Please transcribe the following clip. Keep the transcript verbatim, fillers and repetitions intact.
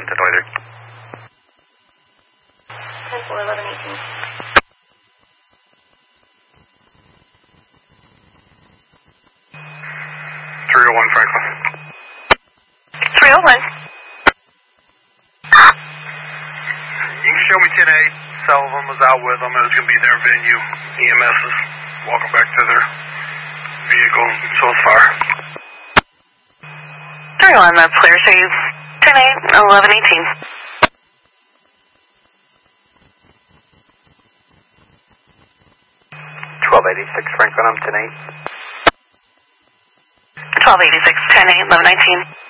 one ten twenty-three. ten four eleven eighteen. three oh one Franklin. three oh one. You can show me ten eight. Sullivan was out with them. It was going to be their venue. E M S is walking back to their vehicle, so it's fire. three oh one, that's clear. Save ten eight, eleven eighteen. twelve eighty-six Franklin, I'm ten eight. twelve eighty-six, ten eight, eleven nineteen.